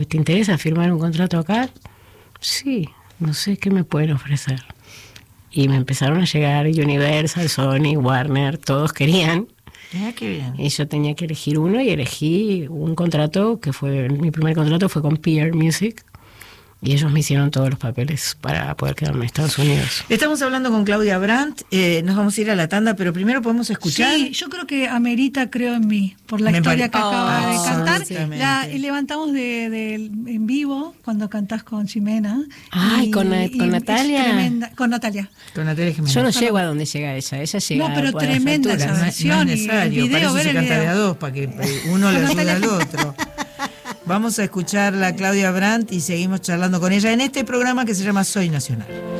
¿te interesa firmar un contrato acá? Sí, no sé qué me pueden ofrecer. Y me empezaron a llegar Universal, Sony, Warner, todos querían. Qué bien. Y yo tenía que elegir uno y elegí un contrato que fue, mi primer contrato fue con Peer Music. Y ellos me hicieron todos los papeles para poder quedarme en Estados Unidos. Estamos hablando con Claudia Brandt, nos vamos a ir a la tanda, pero primero podemos escuchar. Sí, yo creo que amerita Creo en mí, por la historia que acaba de cantar. La levantamos en vivo cuando cantás con Ximena. Ay, con Natalia. Tremenda, con Natalia. Con Natalia Jiménez. Yo no llego a donde llega ella llega no, pero tremenda esa versión. No es necesario, para eso se canta de a dos, para que uno le ayude al otro. Vamos a escuchar a Claudia Brandt y seguimos charlando con ella en este programa que se llama Soy Nacional.